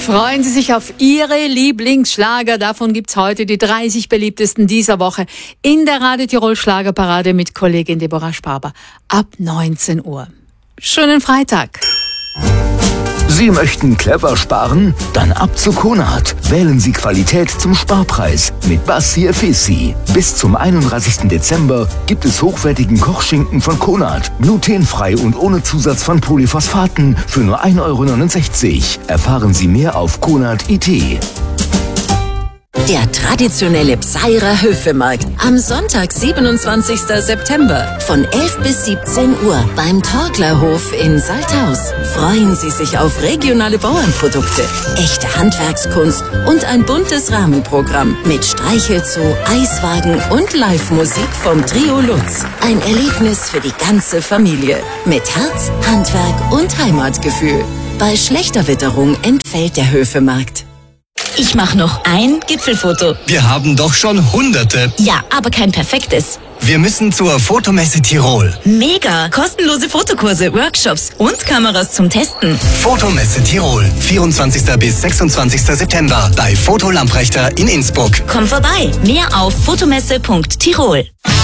Freuen Sie sich auf Ihre Lieblingsschlager. Davon gibt's heute die 30 beliebtesten dieser Woche in der Radio Tirol Schlagerparade mit Kollegin Deborah Sparber ab 19 Uhr. Schönen Freitag. Sie möchten clever sparen? Dann ab zu Konrad. Wählen Sie Qualität zum Sparpreis mit Bassir Fissi. Bis zum 31. Dezember gibt es hochwertigen Kochschinken von Konrad. Glutenfrei und ohne Zusatz von Polyphosphaten für nur 1,69 €. Erfahren Sie mehr auf Konrad.it. Der traditionelle Pseirer Höfemarkt am Sonntag, 27. September von 11 bis 17 Uhr beim Torglerhof in Salthaus. Freuen Sie sich auf regionale Bauernprodukte, echte Handwerkskunst und ein buntes Rahmenprogramm mit Streichelzoo, Eiswagen und Live-Musik vom Trio Lutz. Ein Erlebnis für die ganze Familie mit Herz, Handwerk und Heimatgefühl. Bei schlechter Witterung entfällt der Höfemarkt. Ich mache noch ein Gipfelfoto. Wir haben doch schon Hunderte. Ja, aber kein perfektes. Wir müssen zur Fotomesse Tirol. Mega! Kostenlose Fotokurse, Workshops und Kameras zum Testen. Fotomesse Tirol. 24. bis 26. September bei Foto Lamprechter in Innsbruck. Komm vorbei. Mehr auf fotomesse.tirol.